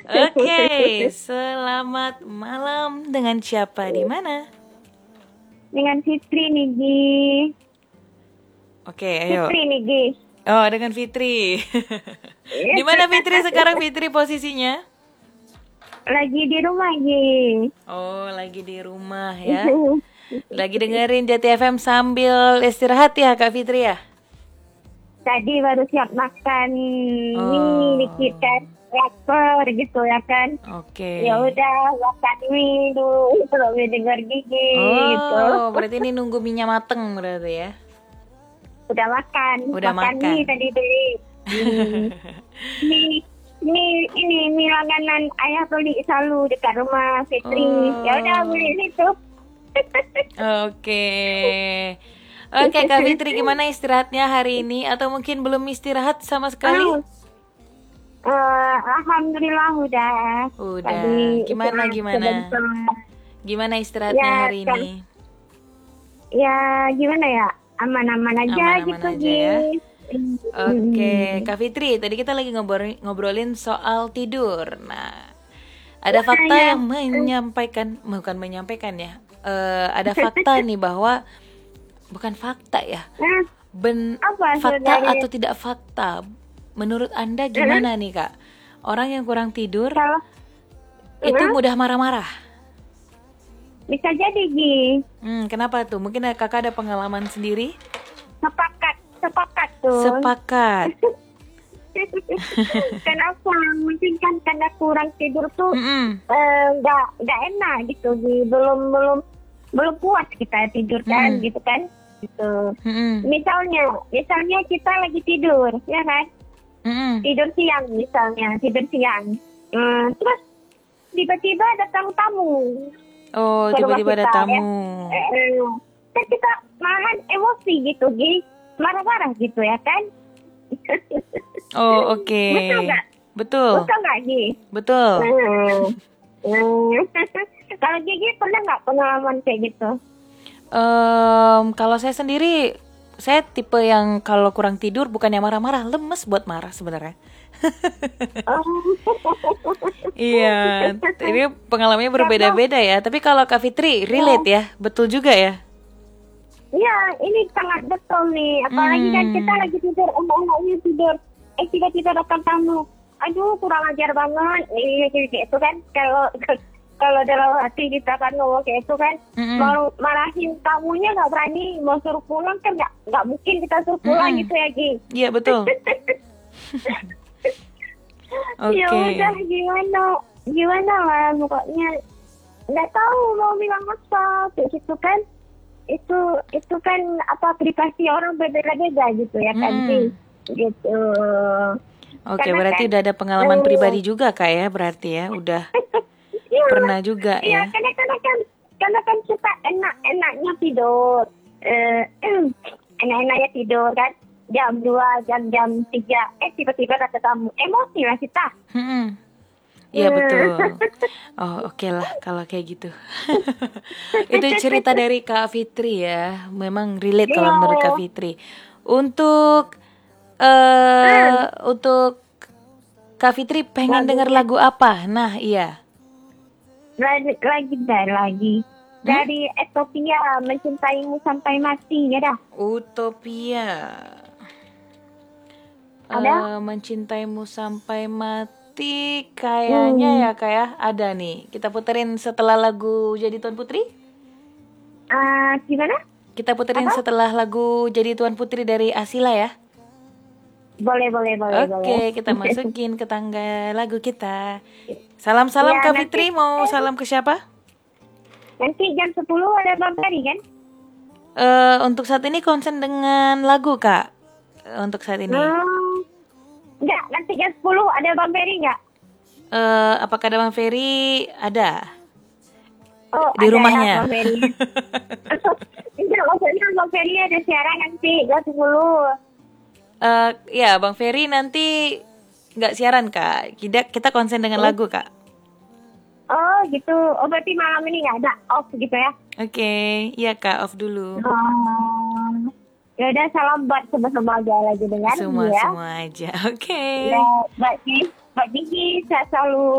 Oke, selamat malam. Dengan siapa di mana? Dengan Fitri nih, Gi. Oke, ayo. Fitri nih, Gi. Oh, dengan Fitri. Di mana Fitri sekarang, Fitri posisinya? Lagi di rumah, Gi. Oh, lagi di rumah ya. Lagi dengerin Jati FM sambil istirahat ya, Kak Fitri ya? Tadi baru siap makan mie dikit kan. Lapar gitu ya kan. Oke. Ya udah makan mie dulu sambil denger Gigi gitu. Oh, berarti ini nunggu minyak mateng berarti ya? Udah makan. Udah makan. Mie tadi beli. Ini mie langganan ayah beli selalu dekat rumah Fitri. Ya udah beli situ. Oke, Kak Fitri, gimana istirahatnya hari ini? Atau mungkin belum istirahat sama sekali? Alhamdulillah udah. Udah. Gimana istirahatnya Ya, hari ini? Ya gimana ya? Aman-aman aja Aman-aman gitu aja Gi. ya. Oke, Kak Fitri, tadi kita lagi ngobrolin soal tidur. Nah, ada fakta yang bukan menyampaikan ya. Ada fakta nih bahwa bukan fakta ya. Apa Fakta sebenarnya? atau tidak fakta? Menurut Anda gimana nih, Kak? Orang yang kurang tidur Kalau itu mudah marah-marah. bisa jadi Gi. Kenapa tuh? Mungkin Kakak ada pengalaman sendiri? Sepakat tuh. Sepakat. Kenapa? Mungkin kan karena kurang tidur tuh nggak enak gitu Gi. Belum puas kita tidur kan gitu kan. Gitu. Misalnya kita lagi tidur, ya kan? Tidur siang misalnya, terus tiba-tiba datang tamu. Oh, tiba-tiba ada tamu. Ya. Kan kita malahan emosi gitu, Gi. Marah-marah gitu ya kan? Oh, oke. Betul nggak? Betul. Betul nggak, Gi? Betul. Kalau Gigi pernah nggak pengalaman kayak gitu? Kalau saya sendiri, saya tipe yang kalau kurang tidur bukannya marah-marah, lemes buat marah sebenarnya. Iya, ini pengalamannya berbeda-beda ya. Tapi kalau Kak Fitri relate ya, betul juga ya. Iya, ini sangat betul nih. Apalagi kan kita lagi tidur, anak-anaknya tidur. Tiba-tiba datang tamu. Aduh, kurang ajar banget. Itu kan kalau dalam hati kita kan ngomong kayak itu kan, mau marahin tamunya nggak berani, mau suruh pulang kan nggak mungkin kita suruh pulang gitu ya Gi. Iya betul. Ya udah gimana lah pokoknya nggak tahu mau bilang apa kayak gitu kan. Itu kan apa privasi orang berbeda-beda gitu ya kan Gi. Gitu. Oke, berarti udah ada pengalaman pribadi juga Kak ya, berarti ya udah. Pernah juga ya. Karena kan kita enak-enaknya tidur. Enak-enaknya tidur kan. Jam 2, jam 3. Tiba-tiba ada tamu. Emosi lah kita. Iya betul. Oh oke lah kalau kayak gitu. Itu cerita dari Kak Fitri ya. Memang relate kalau menurut Kak Fitri. Untuk Kak Fitri pengen denger lagu apa? Nah iya. Lagi dari Ethiopia, Mencintaimu Sampai Mati ya dah. Utopia. Ada? Mencintaimu Sampai Mati kayaknya ya kayak ada nih. Kita puterin setelah lagu Jadi Tuan Putri. Gimana? Kita puterin setelah lagu Jadi Tuan Putri dari Asila ya. Boleh. Oke, kita masukin ke tangga lagu kita. Salam-salam ya, Kak Fitri, mau salam ke siapa? Nanti jam 10 ada Bang Ferry kan? Untuk saat ini konsen dengan lagu Kak. Untuk saat ini. Enggak, nanti jam 10 ada Bang Ferry enggak? Apakah ada Bang Ferry? Ada. Oh, di ada rumahnya. Ya, Bang Ferry. Enggak, maksudnya Bang Ferry ada siaran nanti jam 10. Ya, Bang Ferry nanti nggak siaran Kak. Kita konsen dengan lagu Kak. Oh gitu. Oh berarti malam ini nggak ada off gitu ya? Oke, iya Kak, off dulu. Ya udah, salam buat semua aja lagi dengan semua aja. Oke. Ya, Mbak Gigi, sehat selalu.